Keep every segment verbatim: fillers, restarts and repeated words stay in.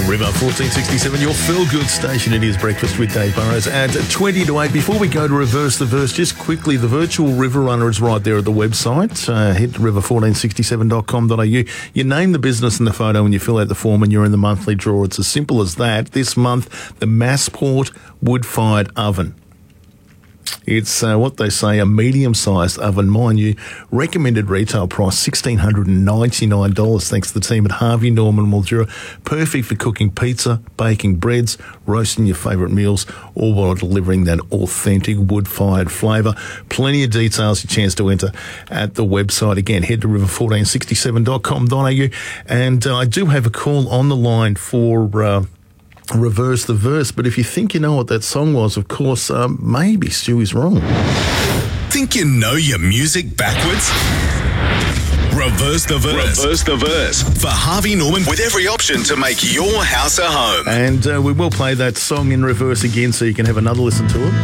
River fourteen sixty-seven, your feel-good station. It is Breakfast with Dave Burrows at twenty to eight. Before we go to reverse the verse, just quickly, the virtual River Runner is right there at the website. Uh, head to river fourteen sixty-seven dot com dot a u. You name the business in the photo and you fill out the form and you're in the monthly draw. It's as simple as that. This month, the Massport wood-fired oven. It's uh, what they say, a medium-sized oven. Mind you, recommended retail price one thousand six hundred ninety-nine dollars thanks to the team at Harvey Norman Mildura. Perfect for cooking pizza, baking breads, roasting your favourite meals, all while delivering that authentic wood-fired flavour. Plenty of details, a chance to enter at the website. Again, head to river fourteen sixty-seven dot com dot a u. And uh, I do have a call on the line for... Uh, reverse the verse, but if you think you know what that song was, of course, um, maybe Stewie's wrong. Think you know your music backwards? Reverse the verse. Reverse the verse. For Harvey Norman, with every option to make your house a home. And uh, we will play that song in reverse again so you can have another listen to it.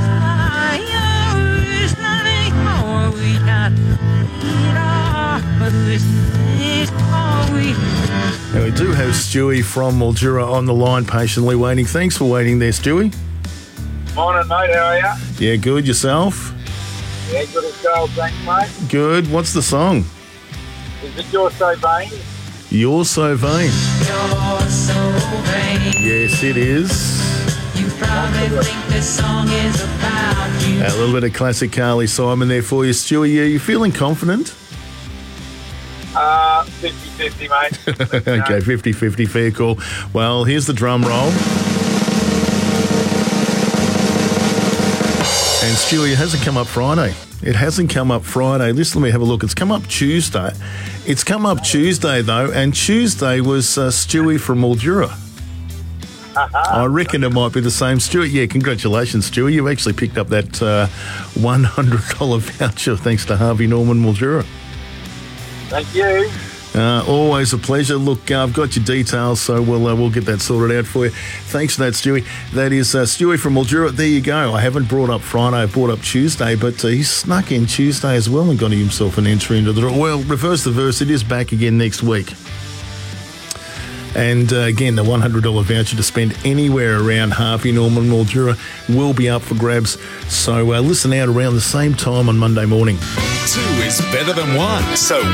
Now, we do have Stewie from Mildura on the line, patiently waiting. Thanks for waiting there, Stewie. Morning, mate. How are you? Yeah, good. Yourself? Yeah, good as gold. Thanks, mate. Good. What's the song? Is it You're So Vain? You're So Vain. You're so vain. Yes, it is. You probably think this song is about you. A little bit of classic Carly Simon there for you, Stewie. Are you feeling confident? Uh, fifty-fifty, mate. Okay, fifty-fifty, fair call. Well, here's the drum roll. And Stewie, it hasn't come up Friday. It hasn't come up Friday. Listen, let me have a look. It's come up Tuesday. It's come up Tuesday, though, and Tuesday was uh, Stewie from Mildura. I reckon it might be the same Stewie. Yeah, congratulations, Stewie. You've actually picked up that uh, one hundred dollars voucher thanks to Harvey Norman Mildura. Thank you. Uh, always a pleasure. Look, uh, I've got your details, so we'll uh, we'll get that sorted out for you. Thanks for that, Stewie. That is uh, Stewie from Mildura. There you go. I haven't brought up Friday, I brought up Tuesday, but uh, he snuck in Tuesday as well and got himself an entry into the draw. Well, reverse the verse. It is back again next week. And uh, again, the one hundred dollars voucher to spend anywhere around Harvey Norman Mildura will be up for grabs. So uh, listen out around the same time on Monday morning. Two is better than one. So